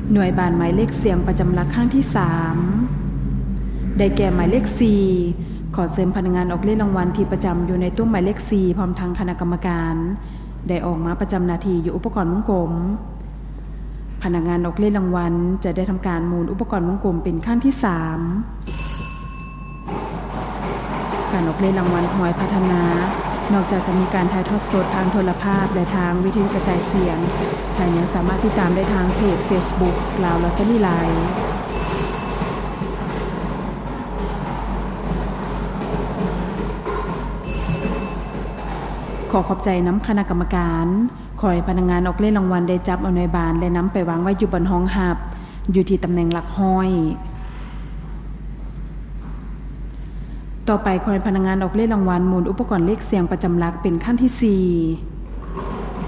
หน่วยบานหมายเลขเสียงประจำหลักข้างที่3ได้แก่หมายเลข4ขอเสริมพนักงานออกเลขรางวัลที่ประจำอยู่ในตู้หมายเลข4พร้อมทางคณะกรรมการได้ออกมาประจำหน้าที่อยู่อุปกรณ์วงกลมพนักงานออกเลขรางวัลจะได้ทำการหมุนอุปกรณ์วงกลมเป็นขั้นที่3การออกเลขรางวัลหวยพัฒนานอกจากจะมีการถ่ายทอดสดทางโทรภาพและทางวิทยุกระจายเสียงท่านยังสามารถติดตามได้ทางเพจ Facebook ลาวลอตเตอรี่ไลน์ขอขอบใจน้ำคณะกรรมการขอให้พนักงานออกเลขรางวัลได้จับเอาหน่วยบานและนำไปวางไว้อยู่บนห้องหับอยู่ที่ตำแหน่งหลักห้อยต่อไปขอให้พนักงานออกเลขรางวัลหมุนอุปกรณ์เลขเสียงประจำหลักเป็นขั้นที่4